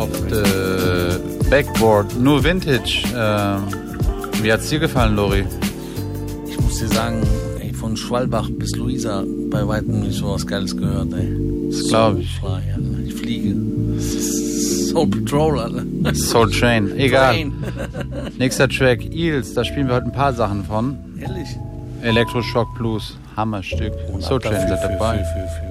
Backboard, nur Vintage. Wie hat's dir gefallen, Lori? Ich muss dir sagen, ey, von Schwalbach bis Luisa bei weitem nicht so was Geiles gehört, ey. Das glaube ich. Fly, Alter. Ich fliege. Soul Patrol, Alter. Soul Train, egal. Nächster Track, Eels, da spielen wir heute ein paar Sachen von. Ehrlich? Electroshock Blues, Hammerstück. Und Soul Train seid dabei. Für